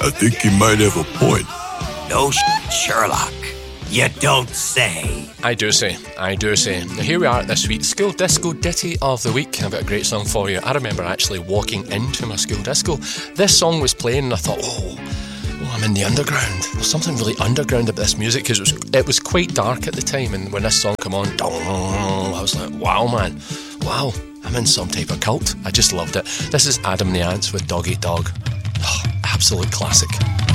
I think he might have a point. No Sherlock. You don't say. I do say. Now here we are this week's School Disco Ditty of the Week. I've got a great song for you. I remember actually walking into my school disco. This song was playing and I thought, oh, I'm in the underground. There's something really underground about this music because it was quite dark at the time, and when this song came on, I was like, wow, man. Wow, I'm in some type of cult. I just loved it. This is Adam and the Ants with Dog Eat Dog. Oh, absolute classic.